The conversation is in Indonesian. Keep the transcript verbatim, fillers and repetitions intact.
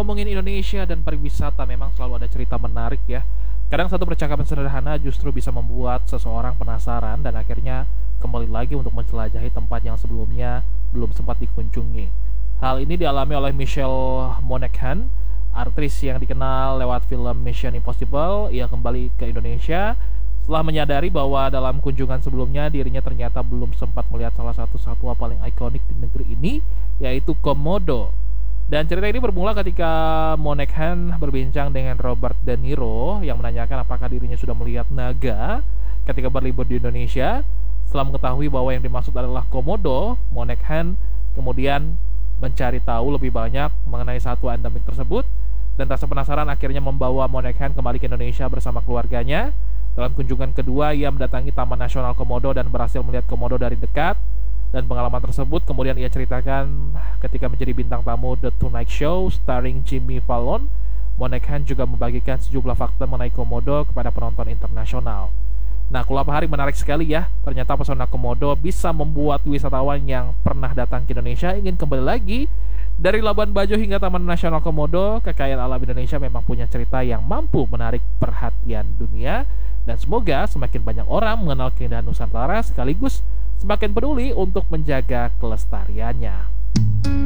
Ngomongin Indonesia dan pariwisata memang selalu ada cerita menarik ya. Kadang satu percakapan sederhana justru bisa membuat seseorang penasaran dan akhirnya kembali lagi untuk menjelajahi tempat yang sebelumnya belum sempat dikunjungi. Hal ini dialami oleh Michelle Monaghan, aktris yang dikenal lewat film Mission Impossible. Ia kembali ke Indonesia setelah menyadari bahwa dalam kunjungan sebelumnya dirinya ternyata belum sempat melihat salah satu satwa paling ikonik di negeri ini, yaitu komodo. Dan cerita ini bermula ketika Monaghan berbincang dengan Robert De Niro yang menanyakan apakah dirinya sudah melihat naga ketika berlibur di Indonesia. Setelah mengetahui bahwa yang dimaksud adalah komodo, Monaghan kemudian mencari tahu lebih banyak mengenai satwa endemik tersebut, dan rasa penasaran akhirnya membawa Monaghan kembali ke Indonesia bersama keluarganya. Dalam kunjungan kedua, ia mendatangi Taman Nasional Komodo dan berhasil melihat komodo dari dekat. Dan pengalaman tersebut kemudian ia ceritakan ketika menjadi bintang tamu The Tonight Show starring Jimmy Fallon. Monaghan juga membagikan sejumlah fakta mengenai komodo kepada penonton internasional. Nah, Kulapa Hari menarik sekali ya. Ternyata pesona komodo bisa membuat wisatawan yang pernah datang ke Indonesia ingin kembali lagi. Dari Labuan Bajo hingga Taman Nasional Komodo, kekayaan alam Indonesia memang punya cerita yang mampu menarik perhatian dunia. Dan semoga semakin banyak orang mengenal keindahan Nusantara sekaligus semakin peduli untuk menjaga kelestariannya.